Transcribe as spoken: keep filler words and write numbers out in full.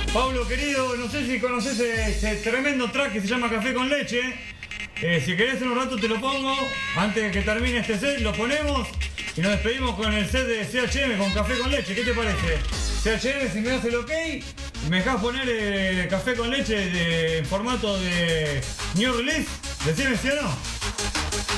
Pablo querido, no sé si conoces ese tremendo track que se llama Café con Leche. Eh, si querés en un rato te lo pongo. Antes de que termine este set lo ponemos. Y nos despedimos con el set de C H M con Café con Leche. ¿Qué te parece? C H M, si me das el ok, me dejás poner eh, Café con Leche de, en formato de New Release. Decime si o no.